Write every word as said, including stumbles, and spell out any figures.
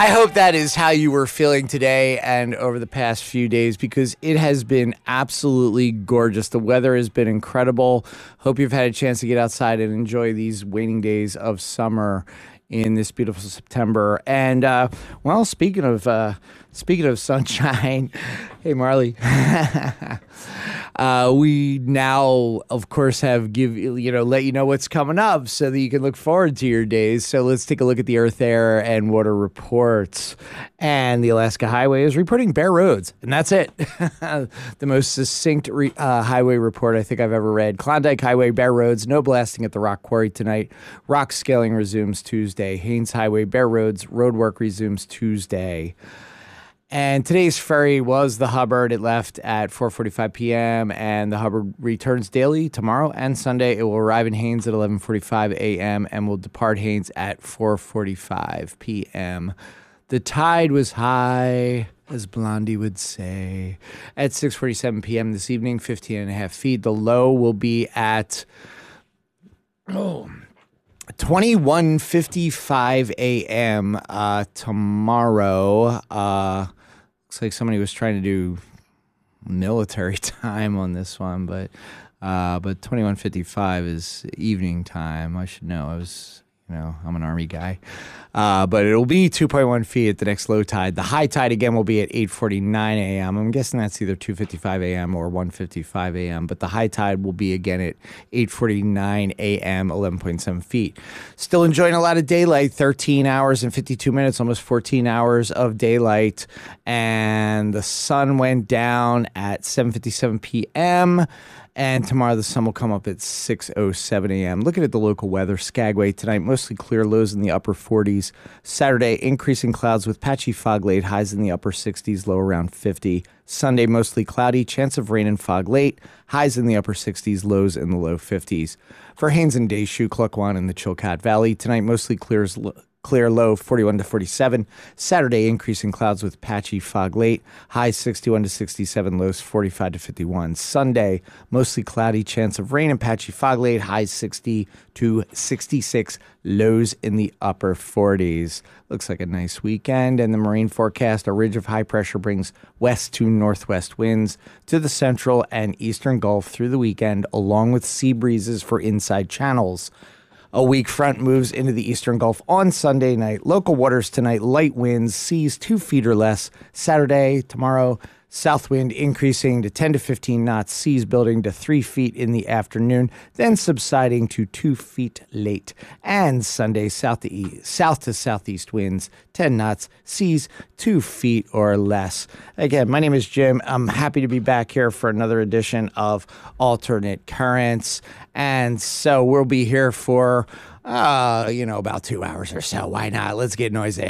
I hope that is how you were feeling today and over the past few days, because it has been absolutely gorgeous. The weather has been incredible. Hope you've had a chance to get outside and enjoy these waning days of summer in this beautiful September. And uh, well, speaking of uh, speaking of sunshine, hey Marley, uh, we now of course have give you know let you know what's coming up so that you can look forward to your days. So let's take a look at the Earth, Air, and Water reports. And the Alaska Highway is reporting bare roads, and that's it. The most succinct re- uh, highway report I think I've ever read. Klondike Highway, bare roads, no blasting at the rock quarry tonight. Rock scaling resumes Tuesday. Haynes Highway, bare roads, road work resumes Tuesday. And today's ferry was the Hubbard. It left at four forty-five p.m. and the Hubbard returns daily tomorrow and Sunday. It will arrive in Haynes at eleven forty-five a.m. and will depart Haynes at four forty-five p.m. The tide was high, as Blondie would say, at six forty-seven p.m. this evening, fifteen and a half feet. The low will be at oh, twenty-one fifty-five a.m. Uh, tomorrow. Uh, looks like somebody was trying to do military time on this one, but uh, but twenty-one fifty-five is evening time. I should know. I was, you know, I'm an Army guy. Uh, but it'll be two point one feet at the next low tide. The high tide, again, will be at eight forty-nine a.m. I'm guessing that's either two fifty-five a.m. or one fifty-five a.m. But the high tide will be, again, at eight forty-nine a.m., eleven point seven feet. Still enjoying a lot of daylight, thirteen hours and fifty-two minutes, almost fourteen hours of daylight. And the sun went down at seven fifty-seven p.m., and tomorrow the sun will come up at six oh seven a.m. Looking at the local weather, Skagway tonight, mostly clear, lows in the upper forties. Saturday, increasing clouds with patchy fog late, highs in the upper sixties, low around fifty. Sunday, mostly cloudy, chance of rain and fog late, highs in the upper sixties, lows in the low fifties. For Haines and Deschutes, Klukwan in the Chilkat Valley, tonight mostly clears. Clear, low forty-one to forty-seven. Saturday, increasing clouds with patchy fog late. Highs sixty-one to sixty-seven, lows forty-five to fifty-one. Sunday, mostly cloudy, chance of rain and patchy fog late. Highs sixty to sixty-six, lows in the upper forties. Looks like a nice weekend. And the marine forecast, a ridge of high pressure brings west to northwest winds to the central and eastern Gulf through the weekend, along with sea breezes for inside channels. A weak front moves into the eastern Gulf on Sunday night. Local waters tonight, light winds, seas two feet or less. Saturday, tomorrow, south wind increasing to ten to fifteen knots, seas building to three feet in the afternoon, then subsiding to two feet late. And Sunday, south to east, south to southeast winds, ten knots, seas two feet or less. Again, my name is Jim. I'm happy to be back here for another edition of Alternate Currents. And so we'll be here for, uh, you know, about two hours or so. Why not? Let's get noisy.